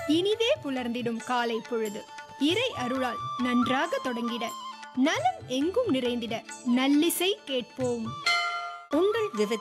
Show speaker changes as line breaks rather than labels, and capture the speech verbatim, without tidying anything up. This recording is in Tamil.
இனிதே புலர்ந்திடும் காலை பொழுது இறை அருளால் நன்றாக தொடங்கிட நலம் எங்கும் நிறைந்திட நல்லிசை கேட்போம்.
உங்கள் விவித்